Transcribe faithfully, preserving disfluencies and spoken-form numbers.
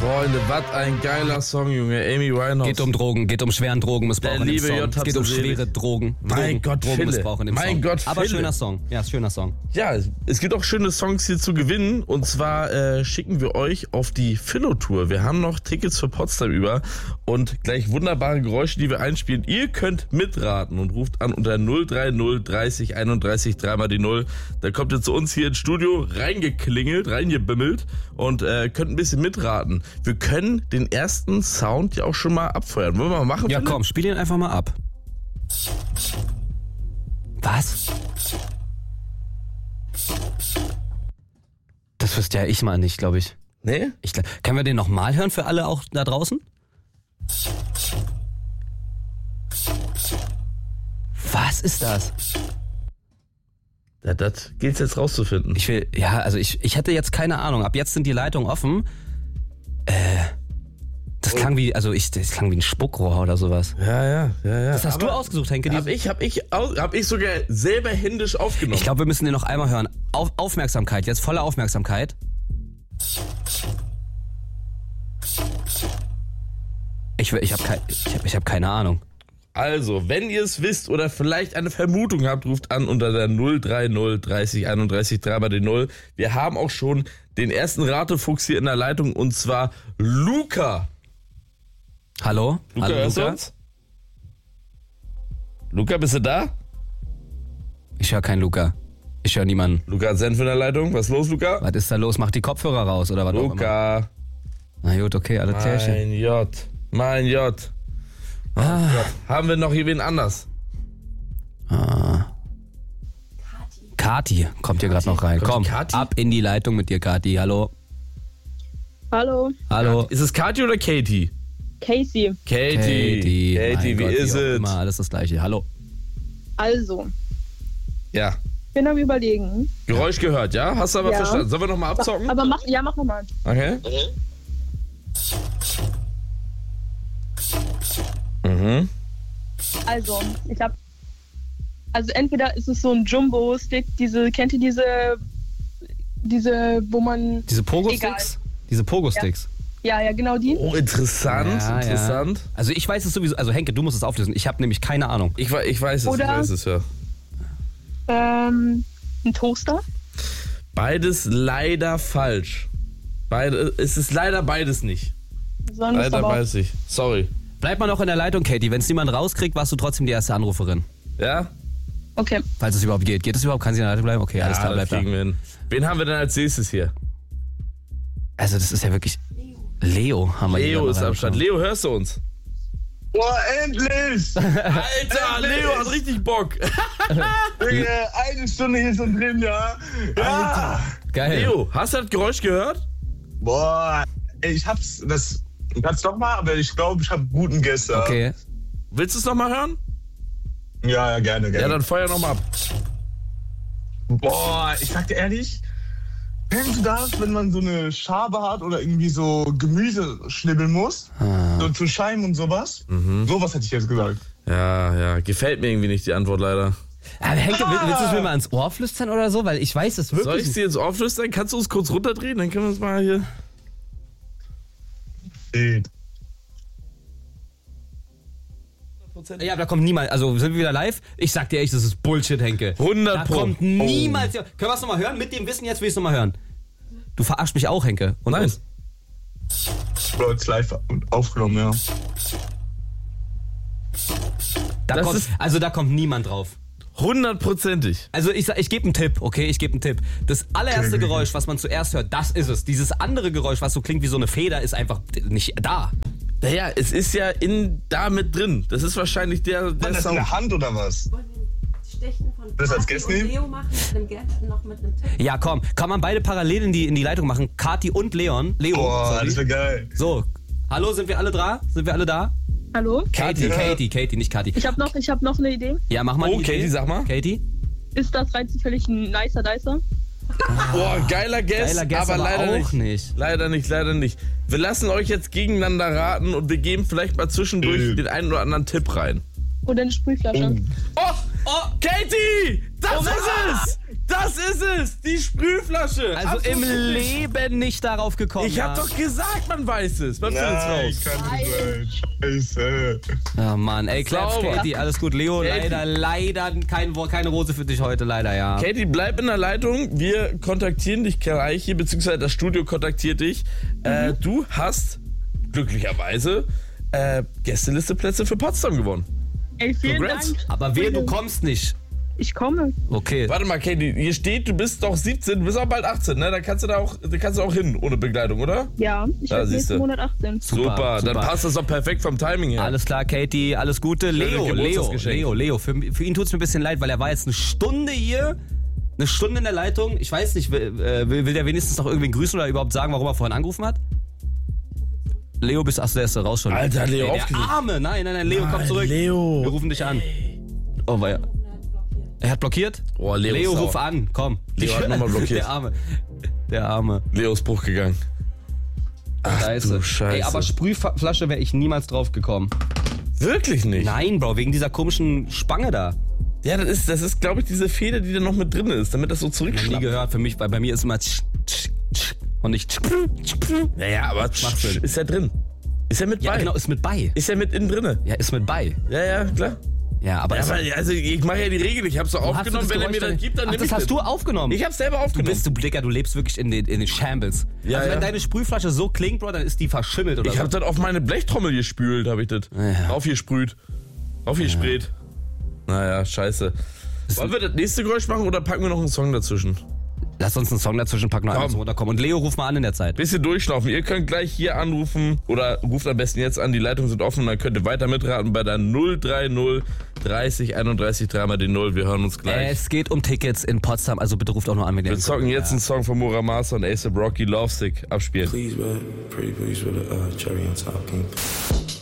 Freunde, was ein geiler Song, Junge. Amy Winehouse. Geht um Drogen, geht um schweren Drogenmissbrauch in dem liebe Song. J. Es geht um Selig. schwere Drogen. Mein Drogen, Gott, Drogenmissbrauch in dem Mein Song. Gott, Aber Phille. schöner Song. Ja, schöner Song. Ja, es gibt auch schöne Songs hier zu gewinnen. Und zwar äh, schicken wir euch auf die Philo-Tour. Wir haben noch Tickets für Potsdam über und gleich wunderbare Geräusche, die wir einspielen. Ihr könnt mitraten und ruft an unter null drei null dreißig einunddreißig dreimal die Null. Da kommt ihr zu uns hier ins Studio reingeklingelt, reingebimmelt und äh, könnt ein bisschen mitraten. Wir können den ersten Sound ja auch schon mal abfeuern. Wollen wir mal machen? Ja, Philipp? komm, spiel ihn einfach mal ab. Was? Das wüsste ja ich mal nicht, glaube ich. Nee? ich glaub, können wir den nochmal hören für alle auch da draußen? Was ist das? Ja, das gilt jetzt rauszufinden. Ich will, ja, also ich, ich hätte jetzt keine Ahnung. Ab jetzt sind die Leitungen offen. Äh, das klang wie, also ich, das klang wie ein Spuckrohr oder sowas. Ja, ja, ja, ja. Das hast Aber du ausgesucht, Henke. Die- Hab ich, hab ich, au- hab ich sogar selber händisch aufgenommen. Ich glaube, wir müssen den noch einmal hören. Auf, Aufmerksamkeit, jetzt volle Aufmerksamkeit. Ich, will- ich habe kein, ich hab, ich hab keine Ahnung. Also, wenn ihr es wisst oder vielleicht eine Vermutung habt, ruft an unter der null drei null dreißig einunddreißig dreimal die Null. Wir haben auch schon den ersten Ratefuchs hier in der Leitung und zwar Luca. Hallo? Luca, Hallo, hörst du Luca? uns? Luca, bist du da? Ich höre keinen Luca. Ich höre niemanden. Luca hat Senf in der Leitung. Was ist los, Luca? Was ist da los? Mach die Kopfhörer raus oder was auch immer. Luca. Na gut, okay, alle Klärchen. Mein J. Mein J. Oh Ah. Gott. Haben wir noch hier wen anders? Ah. Kati kommt hier gerade noch rein. Kommt Komm, die Kati? ab in die Leitung mit dir, Kati. Hallo. Hallo, Hallo. Ist es Kathi oder Katie? Casey. Katie. Katie, Katie, mein wie Gott, ist auch es? immer, alles das gleiche. Hallo. Also, Ja. ich bin am Überlegen. Geräusch gehört, ja? Hast du aber Ja. verstanden. Sollen wir nochmal abzocken? Aber mach, ja, mach nochmal. Okay. Mhm. Also, ich hab. Also, entweder ist es so ein Jumbo-Stick, diese, kennt ihr diese. Diese, wo man. Diese Egal. Pogo-Sticks? Diese Pogo-Sticks. Ja, ja, genau die. Oh, interessant, Ja, interessant. Ja. Also ich weiß es sowieso, also Henke, du musst es auflösen. Ich habe nämlich keine Ahnung. Ich, wei- ich weiß es, Oder- ich weiß es, ja. Ähm, ein Toaster. Beides leider falsch. Beide, es ist leider beides nicht. Sollen wir es Leider aber auch- weiß ich. Sorry. Bleib mal noch in der Leitung, Katie. Wenn es niemand rauskriegt, warst du trotzdem die erste Anruferin. Ja? Okay. Falls es überhaupt geht. Geht es überhaupt? Kann sie in der Leitung bleiben? Okay, alles klar, ja, bleib das kriegen da. wir hin. Wen haben wir denn als nächstes hier? Also das ist ja wirklich... Leo haben wir hier Leo mal ist am Start. reingeschaut. Leo, hörst du uns? Boah, endlich! Alter, Leo hat richtig Bock. Digga, eine Stunde hier schon drin, ja? Ja! Geil. Leo, hast du das Geräusch gehört? Boah, ey, ich hab's, das, ich hab's doch mal, aber ich glaube, ich hab guten gestern. Okay. Willst du es nochmal hören? Ja, ja, gerne, gerne. Ja, dann feuer nochmal ab. Boah, ich sag dir ehrlich, kennst du das, wenn man so eine Schabe hat oder irgendwie so Gemüse schnibbeln muss? Ah. So zu Scheiben und sowas? Mhm. Sowas hätte ich jetzt gesagt. Ja, ja, gefällt mir irgendwie nicht die Antwort leider. Aber Henke, will- willst du es mir mal ins Ohr flüstern oder so? Weil ich weiß es Soll wirklich ich es dir jetzt auflösen? Kannst du uns kurz runterdrehen? Dann können wir uns mal hier... Ey, nicht. Ja, da kommt niemand. Also sind wir wieder live? Ich sag dir echt, das ist Bullshit, Henke. hundert Da Pro. kommt niemals... Können wir es nochmal hören? Mit dem Wissen jetzt will ich es nochmal hören. Du verarschst mich auch, Henke. Und Nein. los. Leute, live aufgenommen, ja. Da Das kommt, ist- also da kommt niemand drauf. Hundertprozentig. Also ich, sag- ich gebe einen Tipp, okay? Ich gebe einen Tipp. Das allererste Geräusch, was man zuerst hört, das ist es. Dieses andere Geräusch, was so klingt wie so eine Feder, ist einfach nicht da. Naja, es ist ja in da mit drin. Das ist wahrscheinlich der, der War das in Sound. der Hand oder was? Stechen von Das als Kathi Guest und nehmen? Leo machen mit einem Gast noch mit einem Tipp. Ja, komm. Kann man beide parallel in die, in die Leitung machen? Kati und Leon. Leo, Boah, sorry. das wäre geil. So. Hallo, sind wir alle da? Sind wir alle da? Hallo? Katie, Ja. Katie, Katie, nicht Katie. Ich habe noch, ich hab noch eine Idee. Ja, mach mal Oh, die Idee. Katie, sag mal. Katie? Ist das rein zufällig ein nicer Dicer? Boah, geiler Guess, Geiler Guess, aber, aber leider auch nicht. nicht. Leider nicht, leider nicht. Wir lassen euch jetzt gegeneinander raten und wir geben vielleicht mal zwischendurch Mhm. den einen oder anderen Tipp rein. Oder eine Sprühflasche? Oh, oh, Katie! Das ist es! Das ist es! Die Sprühflasche! Also Absolut im richtig. Leben nicht darauf gekommen. Ich hab ja. doch gesagt, man weiß es. Man findet es Nein, raus. kann nicht sein. Scheiße. Oh Mann, ey, Claps, Sauber. Katie, alles gut. Leo, Katie. leider, leider kein, Wo- keine Rose für dich heute, leider, ja. Katie, bleib in der Leitung. Wir kontaktieren dich gleich hier, beziehungsweise das Studio kontaktiert dich. Äh, du hast glücklicherweise äh, Gästelisteplätze für Potsdam gewonnen. Ey, vielen Congrats. Dank. Aber wehe, du kommst nicht. Ich komme. Okay. Warte mal, Katie, hier steht, du bist doch siebzehn, du bist auch bald achtzehn, ne? Da kannst du da auch, da kannst du auch hin, ohne Begleitung, oder? Ja, ich Da werde siehst nächsten du. Monat achtzehn. Super, Super, super. dann passt das doch perfekt vom Timing her. Alles klar, Katie, alles Gute. Leo, Leo, Geburtstagsgeschenk. Leo, Leo, für, für ihn tut's mir ein bisschen leid, weil er war jetzt eine Stunde hier, eine Stunde in der Leitung. Ich weiß nicht, will, äh, will, will der wenigstens noch irgendwen grüßen oder überhaupt sagen, warum er vorhin angerufen hat? Leo, bist achso, der ist raus schon. Alter, Leo, Ey, der aufgelegt. Arme, nein, nein, nein, Leo, komm Nein, zurück. Leo. Wir rufen dich an. Oh, weil er hat blockiert? Oh, Leo, Leo, ist ruf sauer. an, komm. Leo hat nochmal blockiert. Der Arme. Der Arme. Leo ist Bruch gegangen. Ach Scheiße. du Scheiße. Ey, aber Sprühflasche wäre ich niemals drauf gekommen. Wirklich nicht? Nein, Bro, wegen dieser komischen Spange da. Ja, das ist, das ist glaube ich, diese Feder, die da noch mit drin ist, damit das so Noch nie zurückschlappt. gehört für mich, weil bei mir ist immer tsch, tsch, tsch und nicht tsch, tsch, tsch. Naja, aber Macht Sinn. ist ja drin. Ist ja mit Ja, bei. genau, ist mit bei. Ist ja mit innen drinne. Ja, ist mit bei. Ja, ja, klar. Ja, aber, Ja, es- aber also ich mache ja die Regel, ich hab's doch Wo hast du aufgenommen, das wenn er mir Geräusch das gibt, dann Ach, nehme das ich hast das. du aufgenommen. Ich hab's selber Du aufgenommen. bist, du Blicker, du lebst wirklich in den, in den Shambles. Ja, also wenn ja. deine Sprühflasche so klingt, Bro, dann ist die verschimmelt oder Ich so. hab das auf meine Blechtrommel gespült, hab ich das. Ja. Aufgesprüht. Aufgesprayt. Naja, scheiße. Wollen wir das nächste Geräusch machen oder packen wir noch einen Song dazwischen? Lass uns einen Song dazwischen packen, noch Komm. einmal zum Runterkommen. Und Leo, ruf mal an in der Zeit. Bisschen durchschnaufen. Ihr könnt gleich hier anrufen oder ruft am besten jetzt an. Die Leitungen sind offen und dann könnt ihr weiter mitraten bei der null drei null dreißig einunddreißig dreimal die null. Wir hören uns gleich. Es geht um Tickets in Potsdam, also bitte ruft auch noch an, wenn ihr Wir zocken jetzt einen Song von Muramasa und A$AP Rocky, Lovesick, abspielen. Please, but pretty please with a uh, cherry on top. Can you